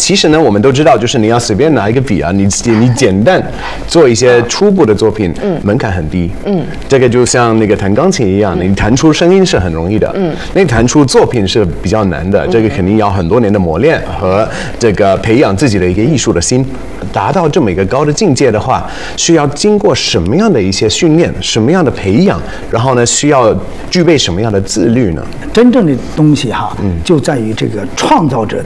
其实呢，我们都知道，就是你要随便拿一个笔啊，你简单做一些初步的作品，门槛很低。这个就像那个弹钢琴一样，你弹出声音是很容易的，那弹出作品是比较难的。这个肯定要很多年的磨练和这个培养自己的一个艺术的心。达到这么一个高的境界的话，需要经过什么样的一些训练，什么样的培养，然后呢，需要具备什么样的自律呢？ 真正的东西哈，就在于这个创造者